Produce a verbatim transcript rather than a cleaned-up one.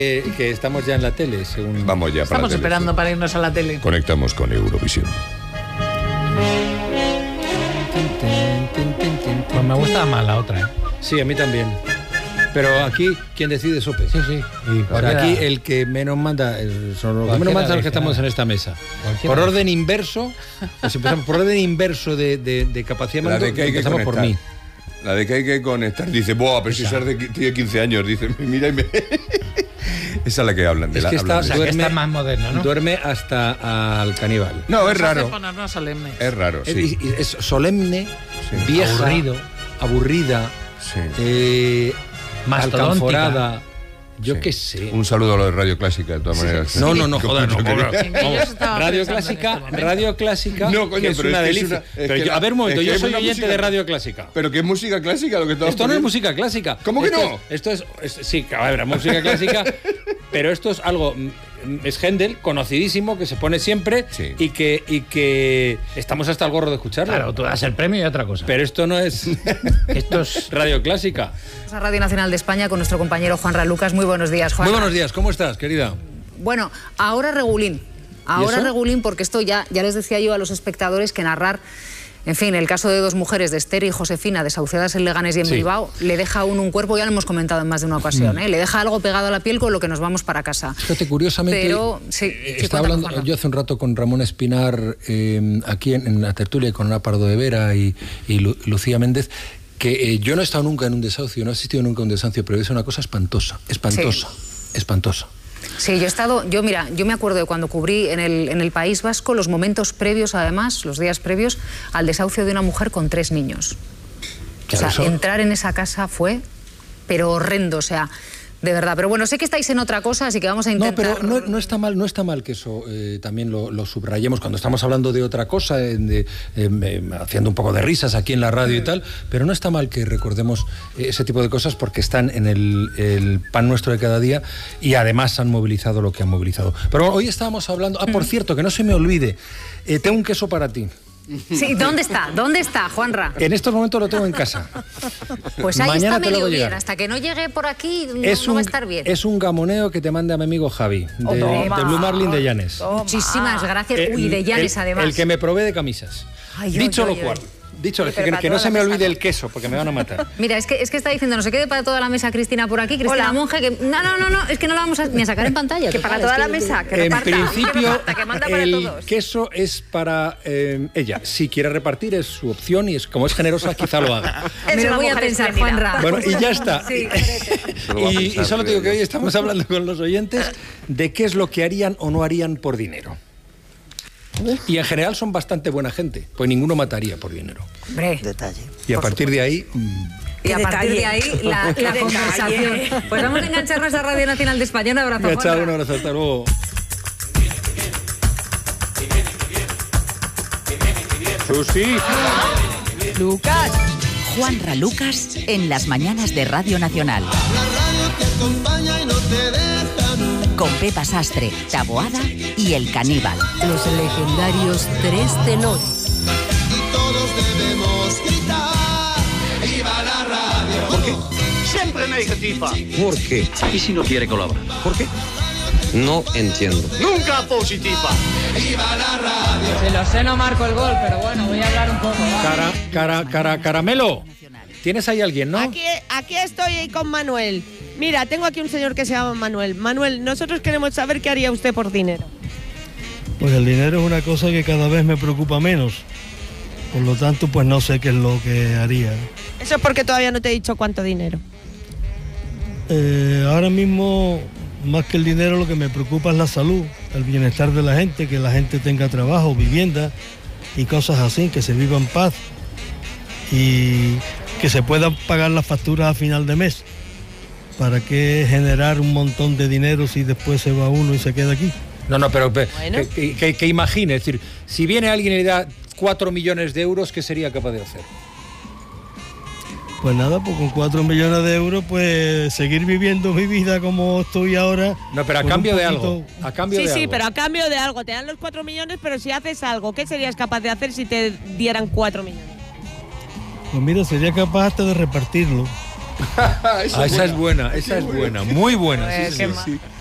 Eh, que estamos ya en la tele, según... Vamos ya para Estamos la tele, esperando sí. para irnos a la tele. Conectamos con Eurovisión. Pues me gusta más la otra, ¿eh? Sí, a mí también. Pero aquí, ¿quién decide Sope? Sí, sí. Y O sea, aquí el que menos manda, el, son los que menos mandan son los que estamos en esta mesa. Cualquiera. Por orden inverso, pues empezamos por orden inverso de, de, de capacidad de La mando, de que hay que empezamos por mí. conectar. La de que hay que conectar. Dice, buah, pero si esa es de tiene quince años. Dice, mira y me... Esa es la que hablan de Es la que está, O sea, que duerme, está más moderno, ¿no? duerme hasta al caníbal. No, es Nos hace raro. ponernos solemnes. Es raro, Es, sí. es solemne, Sí. vieja, Aburrido. aburrida, Sí. eh, Mastodóntica. alcanforada. Yo Sí. qué sé. Un saludo a lo de Radio Clásica, de todas maneras. No, no, no, Que joder, no, mucho joder. quería. Sí, yo Vamos, estaba Radio pensando en Clásica, este momento. Radio Clásica, No, coño, que es pero una es que es delicia. una- es Pero que yo- la- a ver, un momento, es que yo es soy una oyente música- de Radio Clásica. Pero que es música clásica lo que estamos Esto no es poniendo. música clásica. ¿Cómo que Esto no? es- esto es, es- sí, a ver, música clásica, pero esto es algo, mm, es Händel, conocidísimo, que se pone siempre Sí. y que y que estamos hasta el gorro de escucharlo. Claro, tú das el premio y otra cosa. Pero esto no es Esto es... Radio Clásica. A Radio Nacional de España con nuestro compañero Juanra Lucas. Muy buenos días, Juanra. Muy buenos días, ¿cómo estás, querida? Bueno, ahora regulín. Ahora eso? regulín porque esto ya, ya les decía yo a los espectadores que narrar, en fin, el caso de dos mujeres, de Esther y Josefina, desahuciadas en Leganés y en Sí. Bilbao, le deja a uno un cuerpo, ya lo hemos comentado en más de una ocasión, ¿eh? Le deja algo pegado a la piel con lo que nos vamos para casa. Fíjate, curiosamente, Pero, sí, eh, sí, estaba cuéntame, hablando Juanra. yo hace un rato con Ramón Espinar eh, aquí en, en la tertulia con Ana Pardo de Vera y, y Lu- Lucía Méndez, que eh, yo no he estado nunca en un desahucio, no he asistido nunca a un desahucio, pero es una cosa espantosa, espantosa, espantosa. Sí, yo he estado, yo mira, yo me acuerdo de cuando cubrí en el, en el País Vasco los momentos previos, además, los días previos al desahucio de una mujer con tres niños. Claro, o sea, eso- entrar en esa casa fue, pero horrendo, o sea, de verdad. Pero bueno, sé que estáis en otra cosa, así que vamos a No, intentar... pero no, no está mal, no está mal que eso eh, también lo, lo subrayemos cuando estamos hablando de otra cosa, eh, de, eh, eh, haciendo un poco de risas aquí en la radio y tal, pero no está mal que recordemos eh, ese tipo de cosas porque están en el, el pan nuestro de cada día y además han movilizado lo que han movilizado. Pero bueno, hoy estábamos hablando... Ah, por cierto, que no se me olvide, eh, tengo un queso para ti. Sí, ¿dónde está? ¿Dónde está, Juanra? En estos momentos lo tengo en casa. Pues ahí Mañana está te lo medio hago bien, llegar. hasta que no llegue por aquí no, Es no un, va a estar bien. es un gamoneo que te manda mi amigo Javi, de, de Blue Marlin de Llanes. Muchísimas gracias. Eh, Uy, de Llanes el, además. El que me provee de camisas. Ay, Dicho ay, lo ay, cual, ay. dicho lo Pero que, para que no toda se la me mesa, olvide ¿no? el queso, porque me van a matar. Mira, es que, es que está diciendo, no se quede para toda la mesa Cristina por aquí, Cristina Hola. Monge, que no, no, no, no, es que no la vamos a, ni a sacar en pantalla. Que total, para es toda que- la mesa, que En reparta. Que principio, reparta, que manda para el todos. queso es para eh, ella. Si quiere repartir, es su opción y es como es generosa, quizá lo haga. Es Me lo una voy a mujer pensar, espléndida. Juanra. Bueno, y ya está. Sí. Se lo va a Y, pensar, y solo te digo que creo hoy yo. estamos hablando con los oyentes de qué es lo que harían o no harían por dinero. Y en general son bastante buena gente, pues ninguno mataría por dinero. Hombre, Detalle. Y a partir de ahí, mm, y a Qué partir de detalle. ahí la, la Qué detalle. conversación. Pues vamos a engancharnos a Radio Nacional de España. Un abrazo, venga, chao, un Juanra. abrazo, hasta luego. Susi. Lucas. Juanra Lucas en las mañanas de Radio Nacional. Con Pepa Sastre, Taboada y El Caníbal. Los legendarios Tres Tenores. Siempre negativa. ¿Por qué? ¿Y si no quiere colaborar? ¿Por qué? No entiendo. Nunca positiva. Si lo sé, no marco el gol, pero bueno, voy a hablar un poco. ¿va? Cara, cara, cara, caramelo. ¿Tienes ahí alguien, no? Aquí, aquí estoy con Manuel. Mira, tengo aquí un señor que se llama Manuel. Manuel, nosotros queremos saber qué haría usted por dinero. Pues el dinero es una cosa que cada vez me preocupa menos. Por lo tanto, pues no sé qué es lo que haría. Eso es porque todavía no te he dicho cuánto dinero. Eh, ahora mismo, más que el dinero, lo que me preocupa es la salud, el bienestar de la gente, que la gente tenga trabajo, vivienda y cosas así, que se viva en paz y que se puedan pagar las facturas a final de mes. ¿Para qué generar un montón de dinero si después se va uno y se queda aquí? No, no, pero pe- Bueno. que, que- que- que imagine, es decir, si viene alguien y le da cuatro millones de euros, ¿qué sería capaz de hacer? Pues nada, pues con cuatro millones de euros, pues seguir viviendo mi vida como estoy ahora. No, pero a con un cambio de poquito- algo. A cambio Sí, de sí, algo. pero a cambio de algo. Te dan los cuatro millones, pero si haces algo, ¿qué serías capaz de hacer si te dieran cuatro millones? Pues mira, sería capaz hasta de repartirlo. ah, esa es buena, esa es buena, muy buena. Eh, Sí, qué sí, ma- sí.